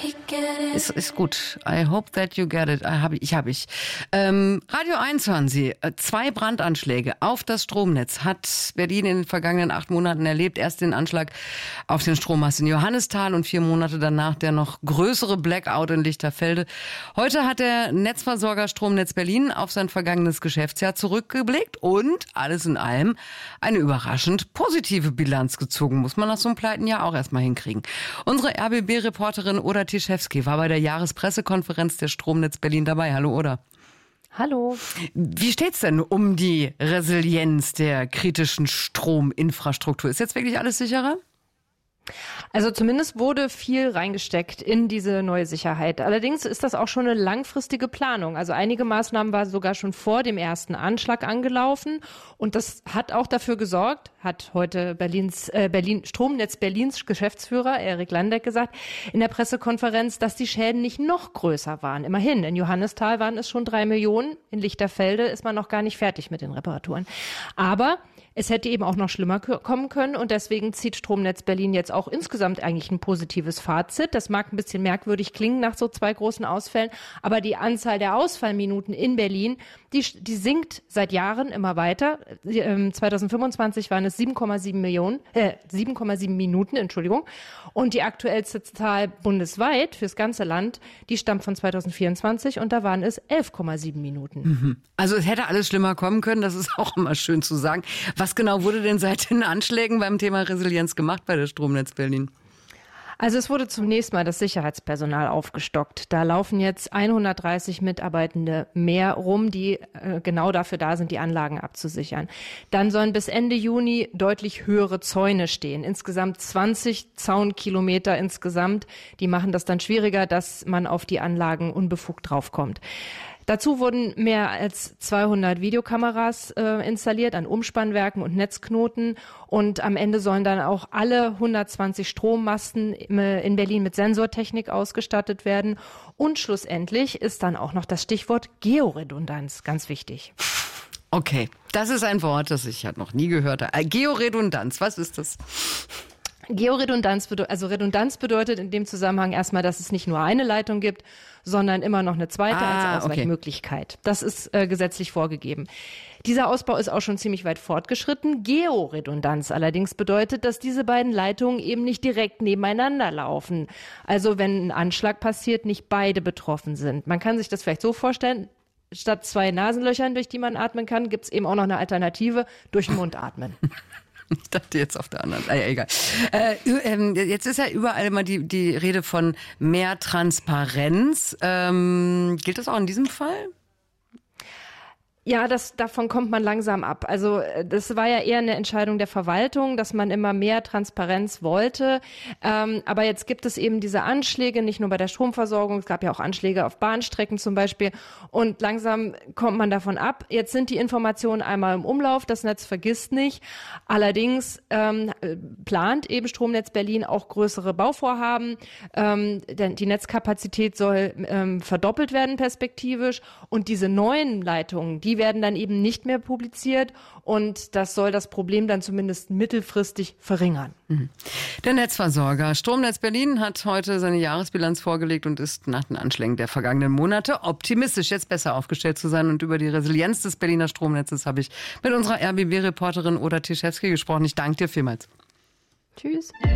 Ist gut. I hope that you get it. Ich. Radio 1 hören Sie. 2 Brandanschläge auf das Stromnetz hat Berlin in den vergangenen 8 Monaten erlebt. Erst den Anschlag auf den Strommast in Johannisthal und 4 Monate danach der noch größere Blackout in Lichterfelde. Heute hat der Netzversorger Stromnetz Berlin auf sein vergangenes Geschäftsjahr zurückgeblickt und alles in allem eine überraschend positive Bilanz gezogen. Muss man nach so einem Pleitenjahr auch erstmal hinkriegen. Unsere RBB-Reporterin Oda Tischewski war bei der Jahrespressekonferenz der Stromnetz Berlin dabei. Hallo Oda. Hallo. Wie steht's denn um die Resilienz der kritischen Strominfrastruktur? Ist jetzt wirklich alles sicherer? Also zumindest wurde viel reingesteckt in diese neue Sicherheit. Allerdings ist das auch schon eine langfristige Planung. Also einige Maßnahmen waren sogar schon vor dem ersten Anschlag angelaufen. Und das hat auch dafür gesorgt, hat heute Stromnetz Berlins Geschäftsführer Erik Landeck gesagt, in der Pressekonferenz, dass die Schäden nicht noch größer waren. Immerhin, in Johannisthal waren es schon 3 Millionen. In Lichterfelde ist man noch gar nicht fertig mit den Reparaturen. Aber es hätte eben auch noch schlimmer kommen können und deswegen zieht Stromnetz Berlin jetzt auch insgesamt eigentlich ein positives Fazit. Das mag ein bisschen merkwürdig klingen nach so 2 großen Ausfällen, aber die Anzahl der Ausfallminuten in Berlin, die sinkt seit Jahren immer weiter. 2025 waren es 7,7 Minuten, und die aktuellste Zahl bundesweit fürs ganze Land, die stammt von 2024 und da waren es 11,7 Minuten. Also es hätte alles schlimmer kommen können, das ist auch immer schön zu sagen. Was genau wurde denn seit den Anschlägen beim Thema Resilienz gemacht bei der Stromnetz Berlin? Also es wurde zunächst mal das Sicherheitspersonal aufgestockt. Da laufen jetzt 130 Mitarbeitende mehr rum, die genau dafür da sind, die Anlagen abzusichern. Dann sollen bis Ende Juni deutlich höhere Zäune stehen. Insgesamt 20 Zaunkilometer insgesamt. Die machen das dann schwieriger, dass man auf die Anlagen unbefugt draufkommt. Dazu wurden mehr als 200 Videokameras installiert an Umspannwerken und Netzknoten. Und am Ende sollen dann auch alle 120 Strommasten in Berlin mit Sensortechnik ausgestattet werden. Und schlussendlich ist dann auch noch das Stichwort Georedundanz ganz wichtig. Okay, das ist ein Wort, das ich noch nie gehört habe. Georedundanz, was ist das? Redundanz bedeutet in dem Zusammenhang erstmal, dass es nicht nur eine Leitung gibt, sondern immer noch eine zweite als Ausweichmöglichkeit. Okay. Das ist gesetzlich vorgegeben. Dieser Ausbau ist auch schon ziemlich weit fortgeschritten. Georedundanz allerdings bedeutet, dass diese beiden Leitungen eben nicht direkt nebeneinander laufen. Also wenn ein Anschlag passiert, nicht beide betroffen sind. Man kann sich das vielleicht so vorstellen, statt 2 Nasenlöchern, durch die man atmen kann, gibt es eben auch noch eine Alternative, durch den Mund atmen. Ich dachte jetzt auf der anderen. Egal. Jetzt ist ja überall immer die Rede von mehr Transparenz. Gilt das auch in diesem Fall? Ja, davon kommt man langsam ab. Also das war ja eher eine Entscheidung der Verwaltung, dass man immer mehr Transparenz wollte. Aber jetzt gibt es eben diese Anschläge, nicht nur bei der Stromversorgung, es gab ja auch Anschläge auf Bahnstrecken zum Beispiel. Und langsam kommt man davon ab. Jetzt sind die Informationen einmal im Umlauf, das Netz vergisst nicht. Allerdings plant eben Stromnetz Berlin auch größere Bauvorhaben. Denn die Netzkapazität soll verdoppelt werden perspektivisch. Und diese neuen Leitungen, die werden dann eben nicht mehr publiziert und das soll das Problem dann zumindest mittelfristig verringern. Der Netzversorger Stromnetz Berlin hat heute seine Jahresbilanz vorgelegt und ist nach den Anschlägen der vergangenen Monate optimistisch, jetzt besser aufgestellt zu sein. Und über die Resilienz des Berliner Stromnetzes habe ich mit unserer RBB-Reporterin Oda Tischewski gesprochen. Ich danke dir vielmals. Tschüss.